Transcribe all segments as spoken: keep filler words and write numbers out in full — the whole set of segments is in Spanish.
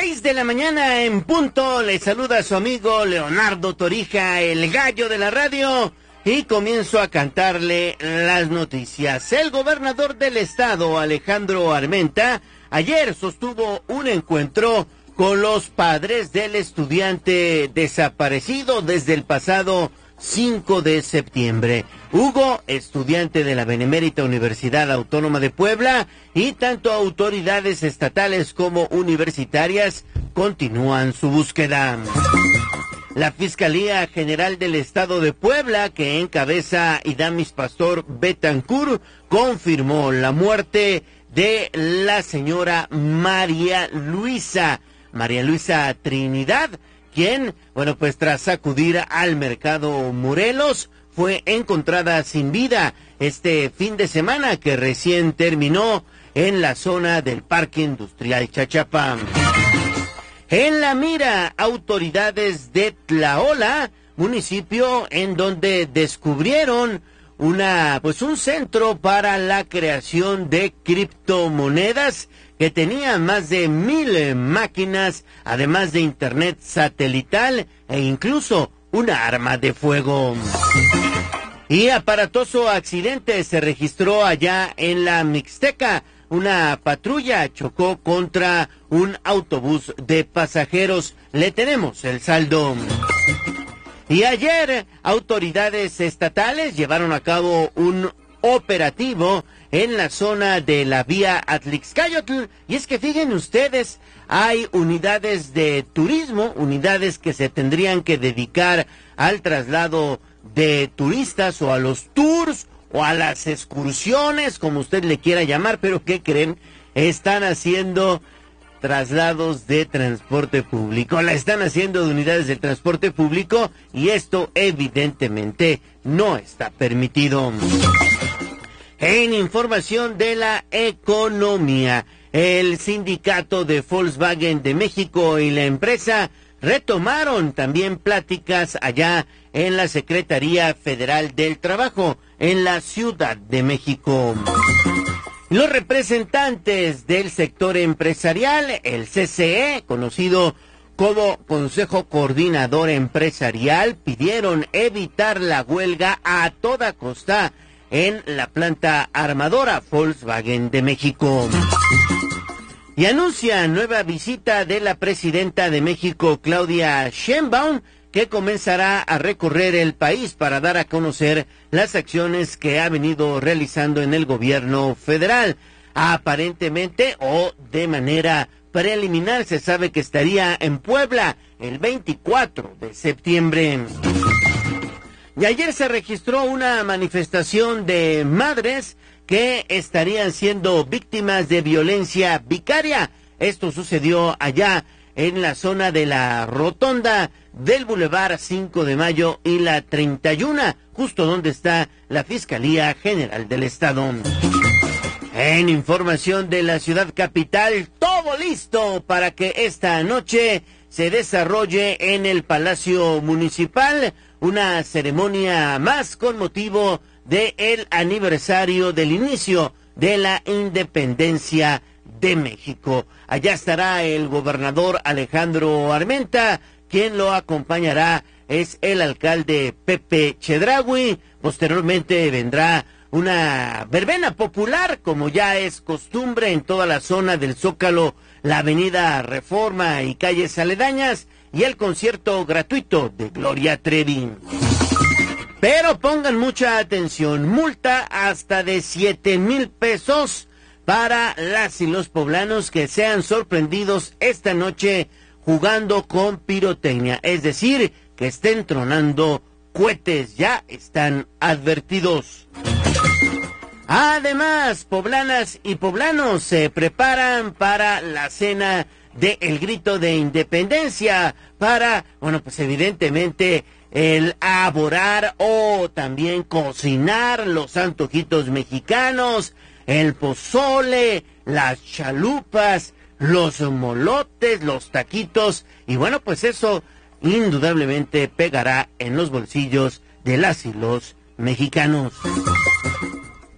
seis de la mañana en punto, le saluda a su amigo Leonardo Torija, el gallo de la radio, y comienzo a cantarle las noticias. El gobernador del estado, Alejandro Armenta, ayer sostuvo un encuentro con los padres del estudiante desaparecido desde el pasado cinco de septiembre. Hugo, estudiante de la Benemérita Universidad Autónoma de Puebla, y tanto autoridades estatales como universitarias continúan su búsqueda. La Fiscalía General del Estado de Puebla, que encabeza Idamis Pastor Betancur, confirmó la muerte de la señora María Luisa, María Luisa Trinidad, quien, bueno, pues tras acudir al mercado Morelos, fue encontrada sin vida este fin de semana que recién terminó en la zona del Parque Industrial Chachapa. En la mira, autoridades de Tlaola, municipio en donde descubrieron una, pues un centro para la creación de criptomonedas que tenía más de mil máquinas, además de internet satelital e incluso una arma de fuego. Y aparatoso accidente se registró allá en la Mixteca. Una patrulla chocó contra un autobús de pasajeros. Le tenemos el saldo. Y ayer, autoridades estatales llevaron a cabo un operativo en la zona de la vía Atlixcayotl. Y es que fíjense ustedes, hay unidades de turismo, unidades que se tendrían que dedicar al traslado de turistas o a los tours o a las excursiones, como usted le quiera llamar, pero ¿qué creen? Están haciendo traslados de transporte público, la están haciendo de unidades del transporte público y esto evidentemente no está permitido. En información de la economía, el sindicato de Volkswagen de México y la empresa retomaron también pláticas allá en la Secretaría Federal del Trabajo en la Ciudad de México. Los representantes del sector empresarial, el C C E, conocido como Consejo Coordinador Empresarial, pidieron evitar la huelga a toda costa en la planta armadora Volkswagen de México. Y anuncia nueva visita de la presidenta de México, Claudia Sheinbaum, que comenzará a recorrer el país para dar a conocer las acciones que ha venido realizando en el gobierno federal. Aparentemente o de manera preliminar se sabe que estaría en Puebla el veinticuatro de septiembre. Y ayer se registró una manifestación de madres que estarían siendo víctimas de violencia vicaria. Esto sucedió allá en la zona de la rotonda del Boulevard cinco de Mayo y la treinta y uno, justo donde está la Fiscalía General del Estado. En información de la ciudad capital, todo listo para que esta noche se desarrolle en el Palacio Municipal una ceremonia más con motivo del aniversario del inicio de la independencia de México. Allá estará el gobernador Alejandro Armenta, quien lo acompañará es el alcalde Pepe Chedraui. Posteriormente vendrá una verbena popular, como ya es costumbre en toda la zona del Zócalo, la avenida Reforma y calles aledañas, y el concierto gratuito de Gloria Trevi. Pero pongan mucha atención, multa hasta de siete mil pesos para las y los poblanos que sean sorprendidos esta noche jugando con pirotecnia, es decir, que estén tronando cohetes, ya están advertidos. Además, poblanas y poblanos se preparan para la cena de El Grito de Independencia, para, bueno, pues evidentemente el elaborar o también cocinar los antojitos mexicanos, el pozole, las chalupas, los molotes, los taquitos, y bueno, pues eso indudablemente pegará en los bolsillos de las y los mexicanos.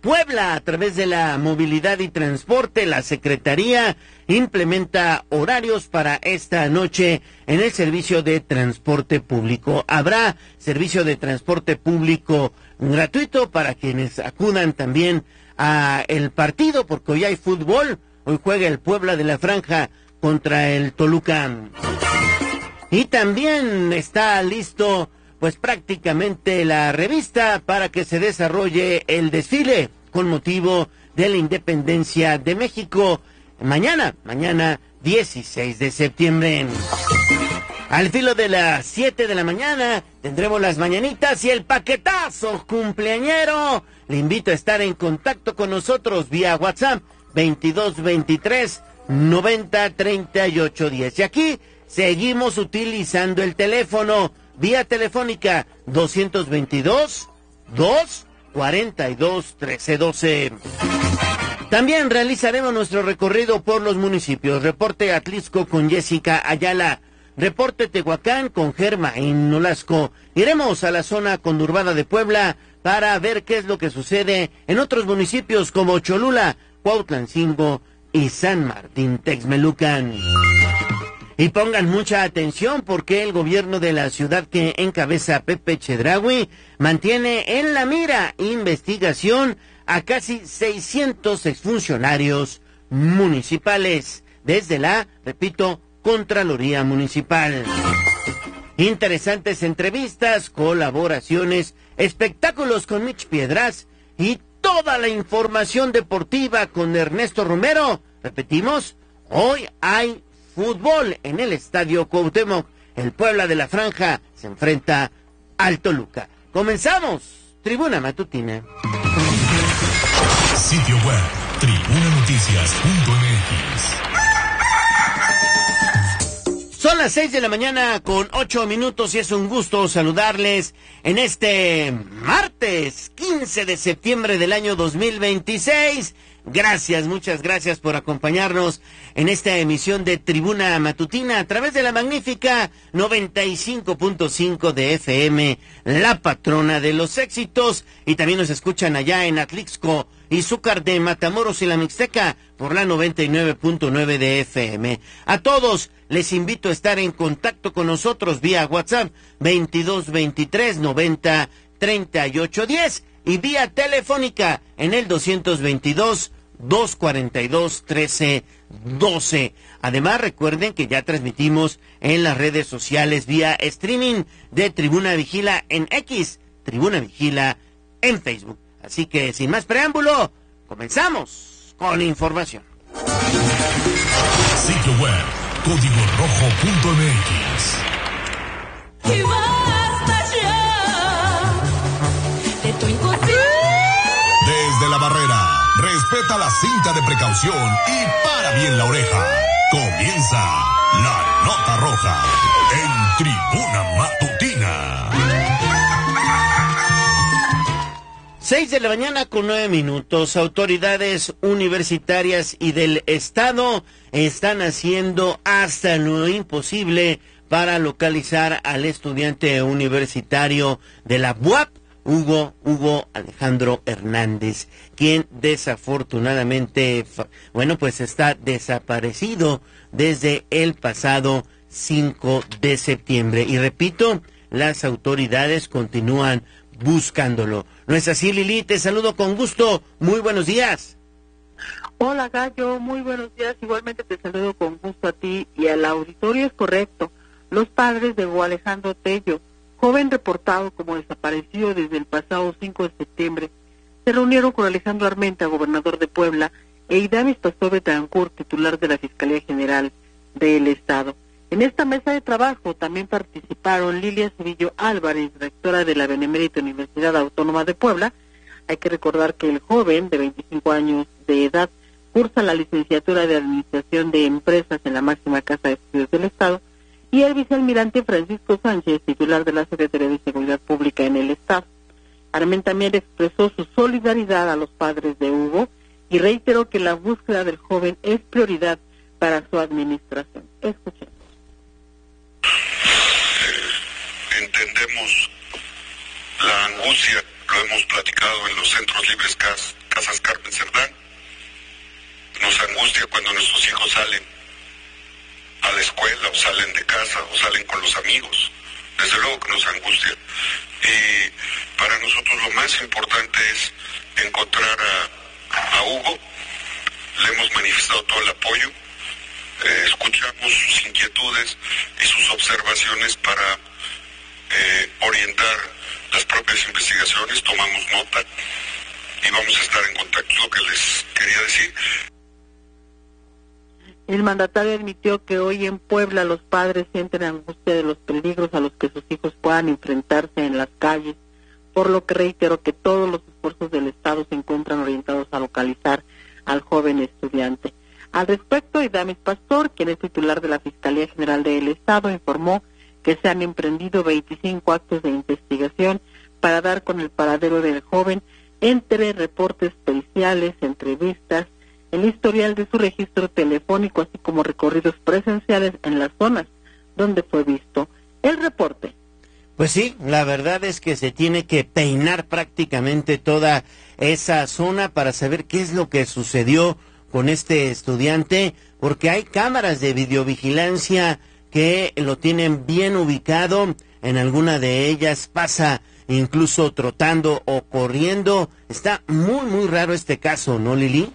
Puebla, a través de la movilidad y transporte, la Secretaría implementa horarios para esta noche en el servicio de transporte público. Habrá servicio de transporte público gratuito para quienes acudan también a el partido, porque hoy hay fútbol. Hoy juega el Puebla de la Franja contra el Toluca. Y también está listo pues prácticamente la revista para que se desarrolle el desfile con motivo de la independencia de México mañana, mañana dieciséis de septiembre. Al filo de las siete de la mañana tendremos las mañanitas y el paquetazo cumpleañero. Le invito a estar en contacto con nosotros vía WhatsApp veintidós veintitrés noventa treinta y ocho diez. Y aquí seguimos utilizando el teléfono vía telefónica doscientos veintidós, dos cuarenta y dos, trece doce. También realizaremos nuestro recorrido por los municipios. Reporte Atlixco con Jessica Ayala. Reporte Tehuacán con Germain Nolasco. Iremos a la zona conurbada de Puebla para ver qué es lo que sucede en otros municipios como Cholula, Cuautlancingo y San Martín Texmelucan. Y pongan mucha atención porque el gobierno de la ciudad que encabeza Pepe Chedraui mantiene en la mira investigación a casi seiscientos exfuncionarios municipales desde la, repito, Contraloría Municipal. Interesantes entrevistas, colaboraciones, espectáculos con Mitch Piedras y toda la información deportiva con Ernesto Romero. Repetimos, hoy hay fútbol en el Estadio Cuauhtémoc. El Puebla de la Franja se enfrenta al Toluca. Comenzamos, Tribuna Matutina. Sitio web, tribuna noticias punto m x. Son las seis de la mañana con ocho minutos y es un gusto saludarles en este martes quince de septiembre del año dos mil veintiséis. Gracias, muchas gracias por acompañarnos en esta emisión de Tribuna Matutina a través de la magnífica noventa y cinco punto cinco de F M, la patrona de los éxitos, y también nos escuchan allá en Atlixco, Izúcar de Matamoros y la Mixteca por la noventa y nueve punto nueve de F M. A todos les invito a estar en contacto con nosotros vía WhatsApp veintidós veintitrés noventa treinta y ocho diez y vía telefónica en el doscientos veintidós dos cuarenta y dos trece doce. Además, recuerden que ya transmitimos en las redes sociales vía streaming de Tribuna Vigila en X, Tribuna Vigila en Facebook. Así que, sin más preámbulo, comenzamos con información. Sitio web, código rojo punto m x. Y basta ya de tu inconsciencia. Desde la barrera, respeta la cinta de precaución y para bien la oreja. Comienza la nota roja en Tribuna Matutina. Seis de la mañana con nueve minutos. Autoridades universitarias y del Estado están haciendo hasta lo imposible para localizar al estudiante universitario de la U A P, Hugo, Hugo Alejandro Hernández, quien desafortunadamente, bueno, pues está desaparecido desde el pasado cinco de septiembre. Y repito, las autoridades continúan buscándolo. ¿No es así, Lili? Te saludo con gusto. Muy buenos días. Hola, Gallo. Muy buenos días. Igualmente te saludo con gusto a ti y al auditorio. Es correcto. Los padres de Hugo Alejandro Tello, joven reportado como desaparecido desde el pasado cinco de septiembre, se reunieron con Alejandro Armenta, gobernador de Puebla, e Idamis Pastor Betancourt, titular de la Fiscalía General del Estado. En esta mesa de trabajo también participaron Lilia Sevillo Álvarez, rectora de la Benemérita Universidad Autónoma de Puebla. Hay que recordar que el joven, de veinticinco años de edad, cursa la licenciatura de Administración de Empresas en la máxima casa de estudios del Estado, y el vicealmirante Francisco Sánchez, titular de la Secretaría de Seguridad Pública en el Estado. Armenta también expresó su solidaridad a los padres de Hugo y reiteró que la búsqueda del joven es prioridad para su administración. Escuchemos. Entendemos la angustia, lo hemos platicado en los centros libres C A S, Casas Carmen Cerdán. Nos angustia cuando nuestros hijos salen a la escuela o salen de casa o salen con los amigos. Desde luego que nos angustia. Y para nosotros lo más importante es encontrar a, a Hugo. Le hemos manifestado todo el apoyo. Eh, escuchamos sus inquietudes y sus observaciones para eh, orientar las propias investigaciones. Tomamos nota y vamos a estar en contacto. Lo que les quería decir. El mandatario admitió que hoy en Puebla los padres sienten angustia de los peligros a los que sus hijos puedan enfrentarse en las calles, por lo que reiteró que todos los esfuerzos del Estado se encuentran orientados a localizar al joven estudiante. Al respecto, Idamis Pastor, quien es titular de la Fiscalía General del Estado, informó que se han emprendido veinticinco actos de investigación para dar con el paradero del joven, entre reportes periciales, entrevistas, el historial de su registro telefónico, así como recorridos presenciales en las zonas donde fue visto. El reporte. Pues sí, la verdad es que se tiene que peinar prácticamente toda esa zona para saber qué es lo que sucedió con este estudiante, porque hay cámaras de videovigilancia que lo tienen bien ubicado. En alguna de ellas pasa incluso trotando o corriendo. Está muy, muy raro este caso, ¿no, Lili?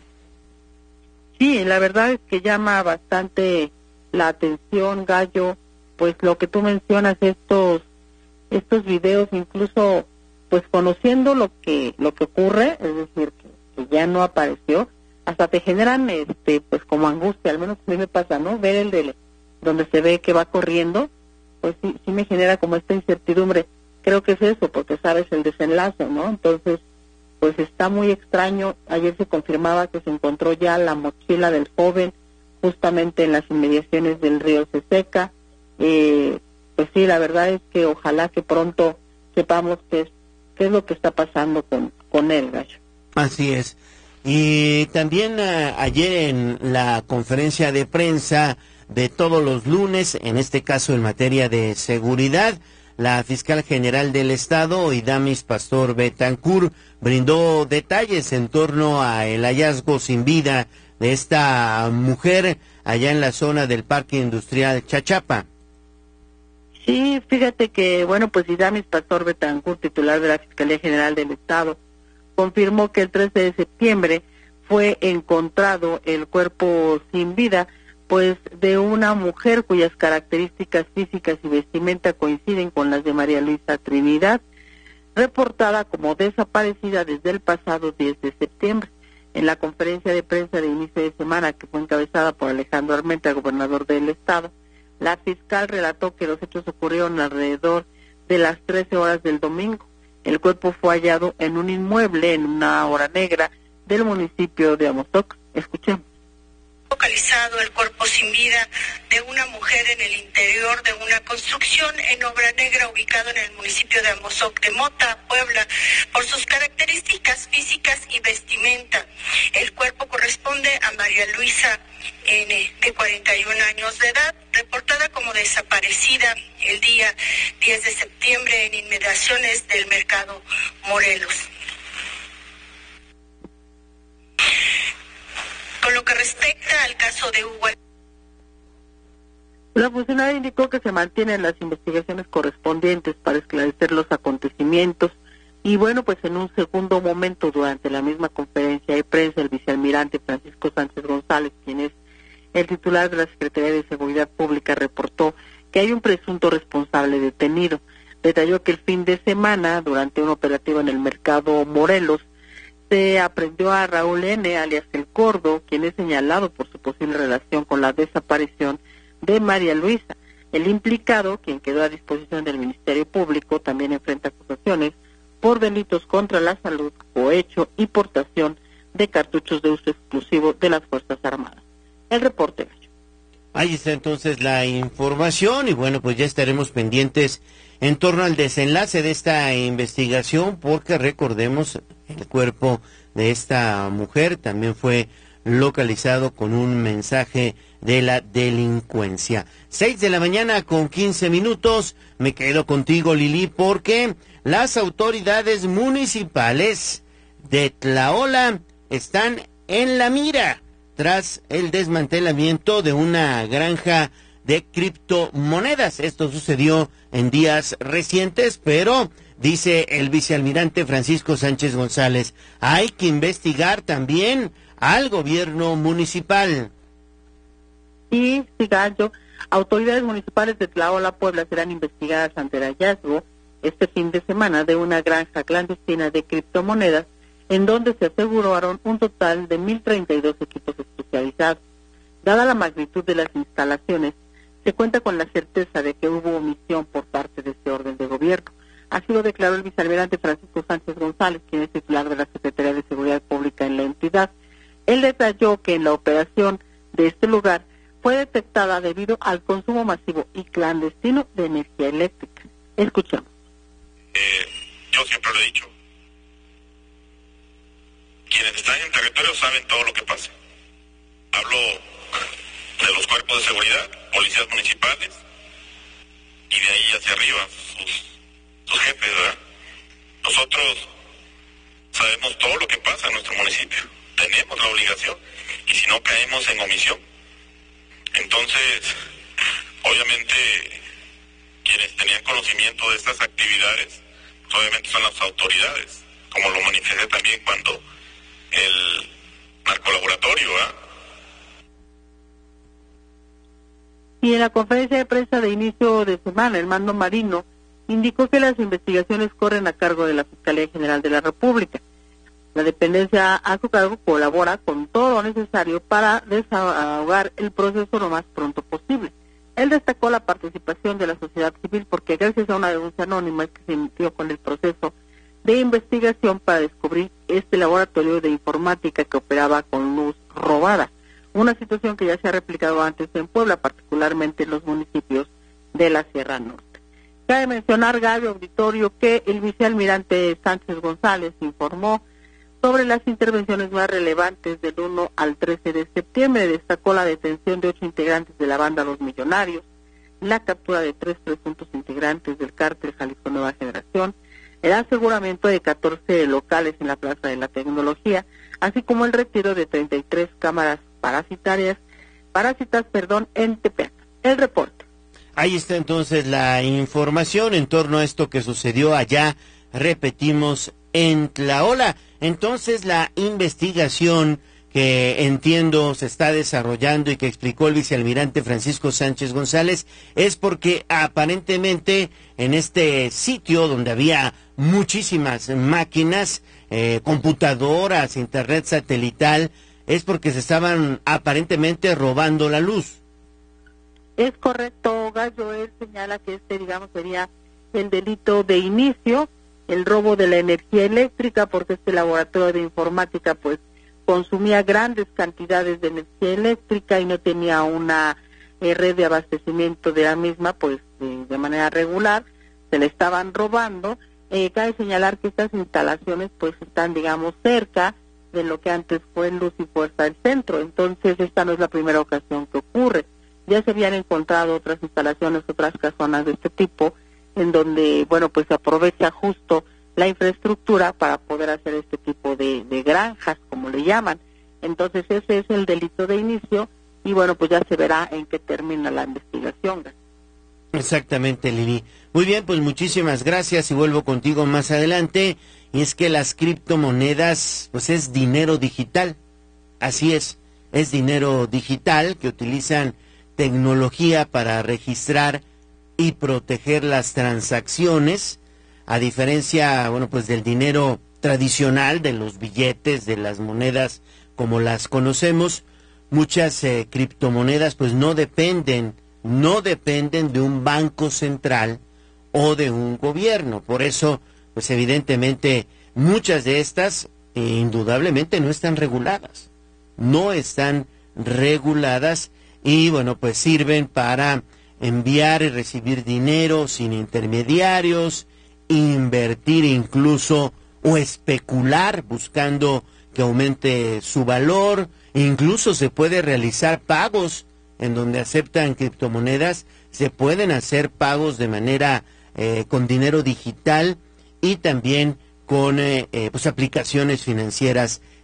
Sí, la verdad es que llama bastante la atención, Gallo, pues lo que tú mencionas, estos estos videos, incluso pues conociendo lo que lo que ocurre, es decir, que, que ya no apareció, hasta te generan este pues como angustia, al menos a mí me pasa, ¿no? Ver el de donde se ve que va corriendo, pues sí, sí me genera como esta incertidumbre. Creo que es eso, porque sabes el desenlace, ¿no? Entonces, pues está muy extraño. Ayer se confirmaba que se encontró ya la mochila del joven justamente en las inmediaciones del río Seseca. Eh, pues sí, la verdad es que ojalá que pronto sepamos qué es, qué es lo que está pasando con, con él, Gallo. Así es. Y también uh, ayer en la conferencia de prensa de todos los lunes, en este caso en materia de seguridad, la fiscal general del Estado, Idamis Pastor Betancur, brindó detalles en torno a el hallazgo sin vida de esta mujer allá en la zona del Parque Industrial Chachapa. Sí, fíjate que, bueno, pues Idamis Pastor Betancur, titular de la Fiscalía General del Estado, confirmó que el trece de septiembre fue encontrado el cuerpo sin vida, pues de una mujer cuyas características físicas y vestimenta coinciden con las de María Luisa Trinidad, reportada como desaparecida desde el pasado diez de septiembre. En la conferencia de prensa de inicio de semana, que fue encabezada por Alejandro Armenta, gobernador del estado, la fiscal relató que los hechos ocurrieron alrededor de las trece horas del domingo. El cuerpo fue hallado en un inmueble en una hora negra del municipio de Amozoc. Escuchemos. Localizado el cuerpo sin vida de una mujer en el interior de una construcción en obra negra ubicado en el municipio de Amozoc de Mota, Puebla, por sus características físicas y vestimenta. El cuerpo corresponde a María Luisa N., de cuarenta y un años de edad, reportada como desaparecida el día diez de septiembre en inmediaciones del mercado Morelos. Con lo que respecta al caso de Hugo. La funcionaria indicó que se mantienen las investigaciones correspondientes para esclarecer los acontecimientos y bueno, pues en un segundo momento durante la misma conferencia de prensa el vicealmirante Francisco Sánchez González, quien es el titular de la Secretaría de Seguridad Pública, reportó que hay un presunto responsable detenido. Detalló que el fin de semana, durante un operativo en el mercado Morelos, se aprendió a Raúl N., alias El Cordo, quien es señalado por su posible relación con la desaparición de María Luisa. El implicado, quien quedó a disposición del Ministerio Público, también enfrenta acusaciones por delitos contra la salud, cohecho y portación de cartuchos de uso exclusivo de las Fuerzas Armadas. El reporte. Ahí está entonces la información y bueno, pues ya estaremos pendientes en torno al desenlace de esta investigación, porque recordemos, el cuerpo de esta mujer también fue localizado con un mensaje de la delincuencia. Seis de la mañana con quince minutos, me quedo contigo, Lili, porque las autoridades municipales de Tlaola están en la mira tras el desmantelamiento de una granja de criptomonedas. Esto sucedió en días recientes, pero dice el vicealmirante Francisco Sánchez González, hay que investigar también al gobierno municipal. Y, sí, Gallo, autoridades municipales de Tlaola, Puebla, serán investigadas ante el hallazgo este fin de semana de una granja clandestina de criptomonedas, en donde se aseguraron un total de mil treinta y dos equipos especializados. Dada la magnitud de las instalaciones, se cuenta con la certeza de que hubo omisión por parte de este orden de gobierno. Así lo declaró el vicealmirante Francisco Sánchez González, quien es titular de la Secretaría de Seguridad Pública en la entidad. Él detalló que en la operación de este lugar fue detectada debido al consumo masivo y clandestino de energía eléctrica. Escuchemos. Eh, yo siempre lo he dicho, quienes están en el territorio saben todo lo que pasa. Hablo de los cuerpos de seguridad, policías municipales, y de ahí hacia arriba, sus, sus jefes, ¿verdad? Nosotros sabemos todo lo que pasa en nuestro municipio, tenemos la obligación, y si no caemos en omisión. Entonces, obviamente, quienes tenían conocimiento de estas actividades, pues obviamente son las autoridades, como lo manifesté también cuando el narcolaboratorio, ¿eh? Y en la conferencia de prensa de inicio de semana, el mando marino indicó que las investigaciones corren a cargo de la Fiscalía General de la República. La dependencia a su cargo colabora con todo lo necesario para desahogar el proceso lo más pronto posible. Él destacó la participación de la sociedad civil porque gracias a una denuncia anónima que se inició con el proceso de investigación para descubrir este laboratorio de informática que operaba con luz robada, una situación que ya se ha replicado antes en Puebla, particularmente en los municipios de la Sierra Norte. Cabe mencionar, Gallo Auditorio, que el vicealmirante Sánchez González informó sobre las intervenciones más relevantes del uno al trece de septiembre. Destacó la detención de ocho integrantes de la banda Los Millonarios, la captura de tres presuntos integrantes del cártel Jalisco Nueva Generación, el aseguramiento de catorce locales en la Plaza de la Tecnología, así como el retiro de treinta y tres cámaras parasitarias, parásitas, perdón, en Tepeac. El reporte. Ahí está entonces la información en torno a esto que sucedió allá, repetimos, en Tlaola. Entonces la investigación que entiendo se está desarrollando y que explicó el vicealmirante Francisco Sánchez González es porque aparentemente en este sitio donde había muchísimas máquinas, eh, computadoras, internet satelital, es porque se estaban aparentemente robando la luz. Es correcto, Gallo. Él señala que este, digamos, sería el delito de inicio, el robo de la energía eléctrica, porque este laboratorio de informática pues consumía grandes cantidades de energía eléctrica y no tenía una eh, red de abastecimiento de la misma pues eh, de manera regular, se le estaban robando. Eh, cabe señalar que estas instalaciones pues están, digamos, cerca de lo que antes fue Luz y Fuerza del Centro, entonces esta no es la primera ocasión que ocurre. Ya se habían encontrado otras instalaciones, otras casonas de este tipo, en donde, bueno, pues se aprovecha justo la infraestructura para poder hacer este tipo de, de granjas, como le llaman. Entonces ese es el delito de inicio y, bueno, pues ya se verá en qué termina la investigación. Exactamente, Lili. Muy bien, pues muchísimas gracias y vuelvo contigo más adelante. Y es que las criptomonedas, pues es dinero digital. Así es, es dinero digital que utilizan tecnología para registrar y proteger las transacciones, a diferencia, bueno, pues del dinero tradicional, de los billetes, de las monedas como las conocemos. Muchas eh, criptomonedas pues no dependen, no dependen de un banco central o de un gobierno. Por eso, pues evidentemente, muchas de estas eh, indudablemente no están reguladas, no están reguladas y, bueno, pues sirven para enviar y recibir dinero sin intermediarios, invertir incluso o especular buscando que aumente su valor. Incluso se puede realizar pagos en donde aceptan criptomonedas, se pueden hacer pagos de manera eh, con dinero digital y también con eh, eh, pues aplicaciones financieras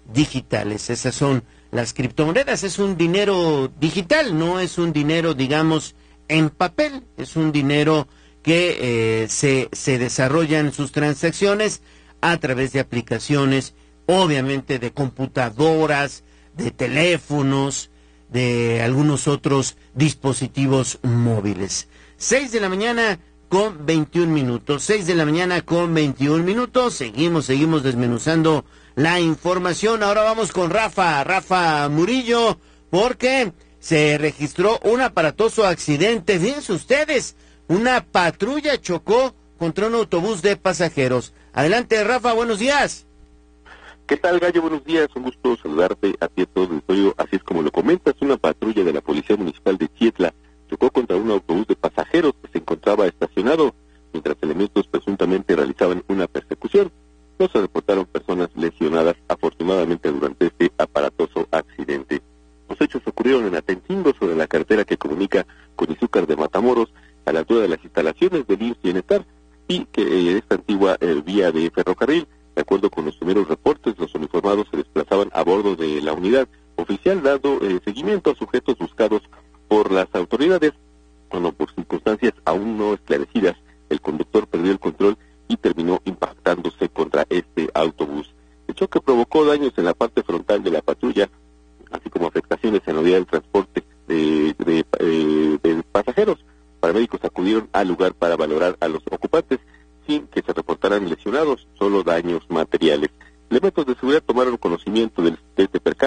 digitales. Esas son las criptomonedas. Es un dinero digital, no es un dinero, digamos, en papel. Es un dinero que eh, se, se desarrollan sus transacciones a través de aplicaciones, obviamente de computadoras, de teléfonos, de algunos otros dispositivos móviles. Seis de la mañana con veintiún minutos, seis de la mañana con veintiún minutos, seguimos, seguimos desmenuzando la información. Ahora vamos con Rafa, Rafa Murillo, porque se registró un aparatoso accidente. Fíjense ustedes, una patrulla chocó contra un autobús de pasajeros. Adelante, Rafa, buenos días. ¿Qué tal, Gallo? Buenos días, un gusto saludarte a ti, a todo el auditorio. Así es como lo comentas, una patrulla de la Policía Municipal de Chietla chocó contra un autobús de pasajeros que se encontraba estacionado mientras elementos presuntamente realizaban una persecución. No se reportaron personas lesionadas, afortunadamente, durante este aparatoso accidente. Los hechos ocurrieron en Atencingo, sobre la carretera que comunica con Izúcar de Matamoros, a la altura de las instalaciones del I M S S Bienestar, y que eh, esta antigua eh, vía de ferrocarril. De acuerdo con los primeros reportes, los uniformados se desplazaban a bordo de la unidad oficial, dando eh, seguimiento a sujetos buscados por las autoridades. Cuando por circunstancias aún no esclarecidas, el conductor perdió el control y terminó impactándose contra este autobús. El choque provocó daños en la parte frontal de la patrulla, así como afectaciones en la vía del transporte de, de, eh, de pasajeros. Paramédicos acudieron al lugar para valorar a los ocupantes, sin que se reportaran lesionados, solo daños materiales. Elementos de seguridad tomaron conocimiento del, de este percance.